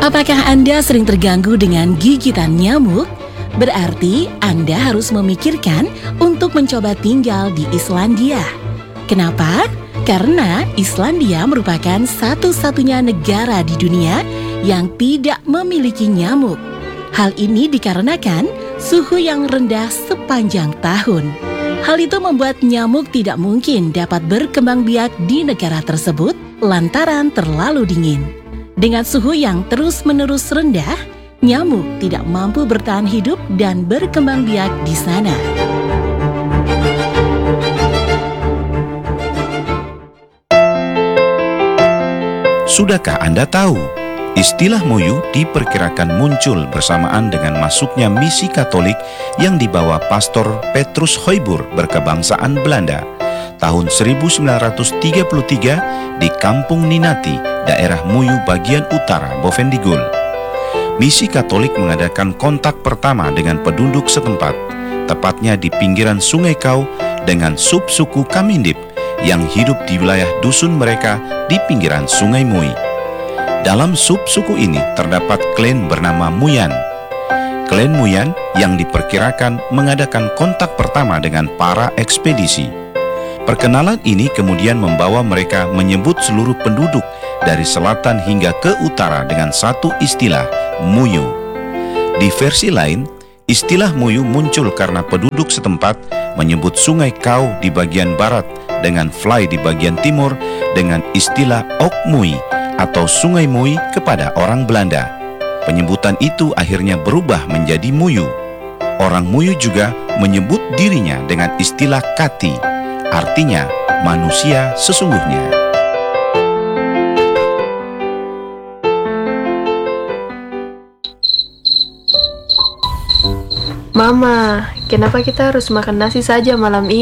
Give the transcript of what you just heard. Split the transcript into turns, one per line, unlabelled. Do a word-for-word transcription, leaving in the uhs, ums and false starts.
Apakah Anda sering terganggu dengan gigitan nyamuk? Berarti Anda harus memikirkan untuk mencoba tinggal di Islandia. Kenapa? Karena Islandia merupakan satu-satunya negara di dunia yang tidak memiliki nyamuk. Hal ini dikarenakan suhu yang rendah sepanjang tahun. Hal itu membuat nyamuk tidak mungkin dapat berkembang biak di negara tersebut lantaran terlalu dingin. Dengan suhu yang terus-menerus rendah, nyamuk tidak mampu bertahan hidup dan berkembang biak di sana.
Sudahkah Anda tahu, istilah Muyu diperkirakan muncul bersamaan dengan masuknya misi Katolik yang dibawa Pastor Petrus Hoybur berkebangsaan Belanda tahun seribu sembilan ratus tiga puluh tiga di Kampung Ninati, daerah Muyu bagian utara Bovendigul. Misi Katolik mengadakan kontak pertama dengan penduduk setempat, tepatnya di pinggiran Sungai Kau dengan subsuku Kamindip yang hidup di wilayah dusun mereka di pinggiran Sungai Mui. Dalam subsuku ini terdapat klan bernama Muyan. Klan Muyan yang diperkirakan mengadakan kontak pertama dengan para ekspedisi. Perkenalan ini kemudian membawa mereka menyebut seluruh penduduk dari selatan hingga ke utara dengan satu istilah, Muyu. Di versi lain, istilah Muyu muncul karena penduduk setempat menyebut Sungai Kau di bagian barat dengan Fly di bagian timur dengan istilah Okmui atau Sungai Mui kepada orang Belanda. Penyebutan itu akhirnya berubah menjadi Muyu. Orang Muyu juga menyebut dirinya dengan istilah Kati, artinya manusia sesungguhnya.
Mama, kenapa kita harus makan nasi saja malam ini?